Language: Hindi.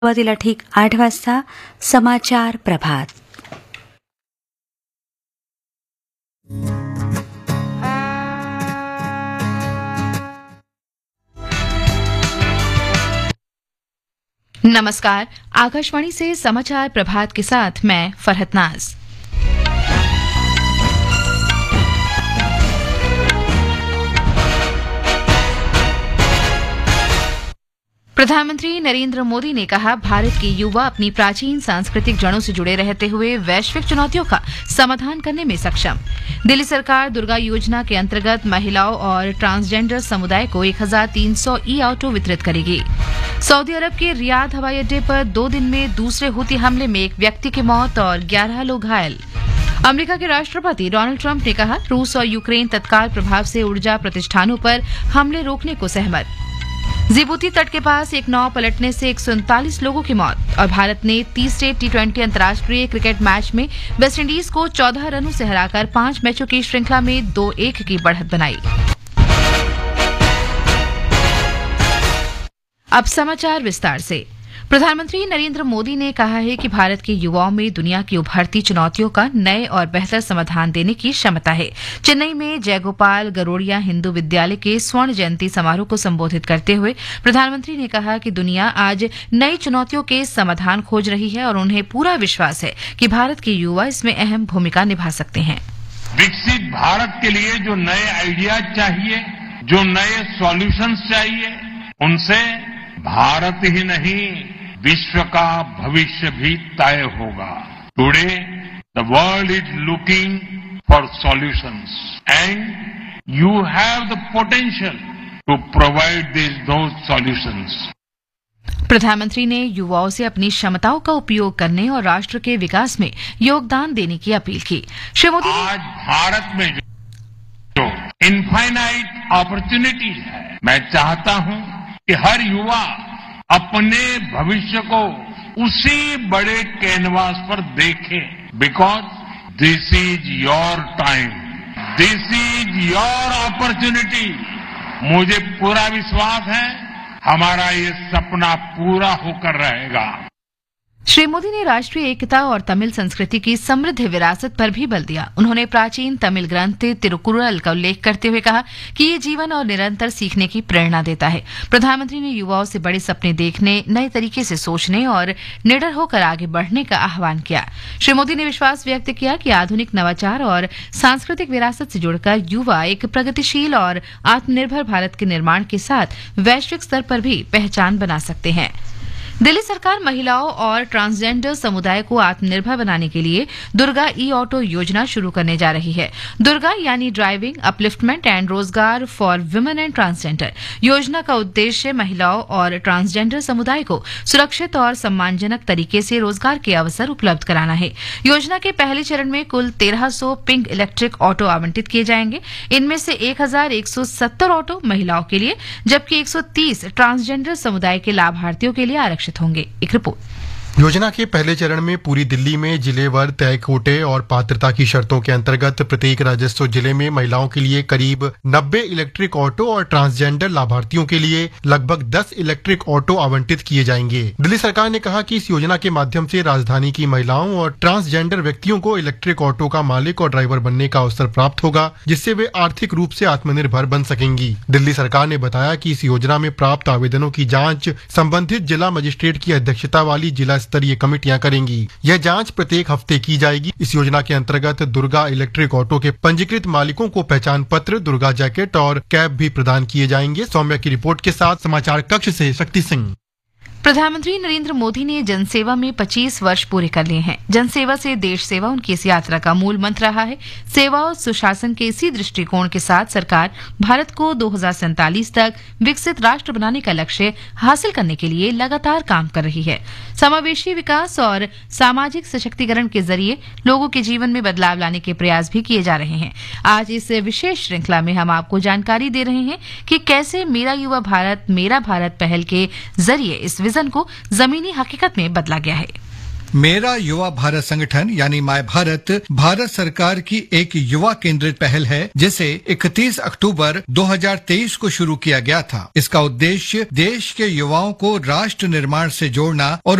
सुरुवातीला ठीक 8 वाजता समाचार प्रभात. नमस्कार, आकाशवाणी से समाचार प्रभात के साथ मैं फरहत नाज। प्रधानमंत्री नरेंद्र मोदी ने कहा, भारत के युवा अपनी प्राचीन सांस्कृतिक जड़ों से जुड़े रहते हुए वैश्विक चुनौतियों का समाधान करने में सक्षम। दिल्ली सरकार दुर्गा योजना के अंतर्गत महिलाओं और ट्रांसजेंडर समुदाय को 1300 ई ऑटो वितरित करेगी। सऊदी अरब के रियाद हवाई अड्डे पर 2 दिन में दूसरे हुती हमले में एक व्यक्ति की मौत और 11 लोग घायल। अमेरिका के राष्ट्रपति डोनाल्ड ट्रंप ने कहा, रूस और यूक्रेन तत्काल प्रभाव से ऊर्जा प्रतिष्ठानों पर हमले रोकने को सहमत। जिबूती तट के पास एक नाव पलटने से 139 लोगों की मौत। और भारत ने तीसरे टी20 अंतर्राष्ट्रीय क्रिकेट मैच में वेस्टइंडीज को 14 रनों से हराकर 5 मैचों की श्रृंखला में 2-1 की बढ़त बनाई। अब समाचार विस्तार से। प्रधानमंत्री नरेंद्र मोदी ने कहा है कि भारत के युवाओं में दुनिया की उभरती चुनौतियों का नए और बेहतर समाधान देने की क्षमता है। चेन्नई में जयगोपाल गरोडिया हिंदू विद्यालय के स्वर्ण जयंती समारोह को संबोधित करते हुए प्रधानमंत्री ने कहा कि दुनिया आज नई चुनौतियों के समाधान खोज रही है और उन्हें पूरा विश्वास है कि भारत के युवा इसमें अहम भूमिका निभा सकते हैं। विकसित भारत के लिए जो नए आइडियाज चाहिए, जो नए सॉल्यूशंस चाहिए, उनसे भारत ही नहीं विश्व का भविष्य भी तय होगा। Today the world is looking for solutions and you have the potential to provide those solutions. प्रधानमंत्री ने युवाओं से अपनी क्षमताओं का उपयोग करने और राष्ट्र के विकास में योगदान देने की अपील की। श्री मोदी ने आज भारत में जो इनफाइनाइट अपॉर्चुनिटीज है, मैं चाहता हूं कि हर युवा अपने भविष्य को उसी बड़े कैनवास पर देखे। Because this is your time, this is your opportunity. मुझे पूरा विश्वास है हमारा ये सपना पूरा होकर रहेगा। श्री मोदी ने राष्ट्रीय एकता और तमिल संस्कृति की समृद्ध विरासत पर भी बल दिया। उन्होंने प्राचीन तमिल ग्रंथ तिरुकुरल का उल्लेख करते हुए कहा कि ये जीवन और निरंतर सीखने की प्रेरणा देता है। प्रधानमंत्री ने युवाओं से बड़े सपने देखने, नए तरीके से सोचने और निडर होकर आगे बढ़ने का आह्वान किया। श्री मोदी ने विश्वास व्यक्त किया कि आधुनिक नवाचार और सांस्कृतिक विरासत से जुड़कर युवा एक प्रगतिशील और आत्मनिर्भर भारत के निर्माण के साथ वैश्विक स्तर पर भी पहचान बना सकते हैं। दिल्ली सरकार महिलाओं और ट्रांसजेंडर समुदाय को आत्मनिर्भर बनाने के लिए दुर्गा ई ऑटो योजना शुरू करने जा रही है। दुर्गा यानी ड्राइविंग, अपलिफ्टमेंट एंड रोजगार फॉर वुमेन एंड ट्रांसजेंडर। योजना का उद्देश्य महिलाओं और ट्रांसजेंडर समुदाय को सुरक्षित और सम्मानजनक तरीके से रोजगार के अवसर उपलब्ध कराना है। योजना के पहले चरण में कुल 1300 पिंक इलेक्ट्रिक ऑटो आवंटित किए जाएंगे। इनमें से 1170 ऑटो महिलाओं के लिए जबकि 130 ट्रांसजेंडर समुदाय के लाभार्थियों के लिए आरक्षित होंगे। एक रिपोर्ट। योजना के पहले चरण में पूरी दिल्ली में जिलेवार तय कोटे और पात्रता की शर्तों के अंतर्गत प्रत्येक राजस्व जिले में महिलाओं के लिए करीब 90 इलेक्ट्रिक ऑटो और ट्रांसजेंडर लाभार्थियों के लिए लगभग 10 इलेक्ट्रिक ऑटो आवंटित किए जाएंगे। दिल्ली सरकार ने कहा कि इस योजना के माध्यम से राजधानी की महिलाओं और ट्रांसजेंडर व्यक्तियों को इलेक्ट्रिक ऑटो का मालिक और ड्राइवर बनने का अवसर प्राप्त होगा, जिससे वे आर्थिक रूप से आत्मनिर्भर बन सकेंगी। दिल्ली सरकार ने बताया कि इस योजना में प्राप्त आवेदनों की जाँच संबंधित जिला मजिस्ट्रेट की अध्यक्षता वाली जिला स्तरीय कमेटियां करेंगी। यह जांच प्रत्येक हफ्ते की जाएगी। इस योजना के अंतर्गत दुर्गा इलेक्ट्रिक ऑटो के पंजीकृत मालिकों को पहचान पत्र, दुर्गा जैकेट और कैप भी प्रदान किए जाएंगे। सौम्या की रिपोर्ट के साथ समाचार कक्ष से शक्ति सिंह। प्रधानमंत्री नरेंद्र मोदी ने जनसेवा में 25 वर्ष पूरे कर लिए हैं। जनसेवा से देश सेवा उनकी इस यात्रा का मूल मंत्र रहा है। सेवा और सुशासन के इसी दृष्टिकोण के साथ सरकार भारत को 2047 तक विकसित राष्ट्र बनाने का लक्ष्य हासिल करने के लिए लगातार काम कर रही है। समावेशी विकास और सामाजिक सशक्तिकरण के जरिए लोगों के जीवन में बदलाव लाने के प्रयास भी किए जा रहे हैं। आज इस विशेष श्रृंखला में हम आपको जानकारी दे रहे हैं कि कैसे मेरा युवा भारत मेरा भारत पहल के जरिए इस विजन को जमीनी हकीकत में बदला गया है। मेरा युवा भारत संगठन यानी माय भारत भारत सरकार की एक युवा केंद्रित पहल है जिसे 31 अक्टूबर 2023 को शुरू किया गया था। इसका उद्देश्य देश के युवाओं को राष्ट्र निर्माण से जोड़ना और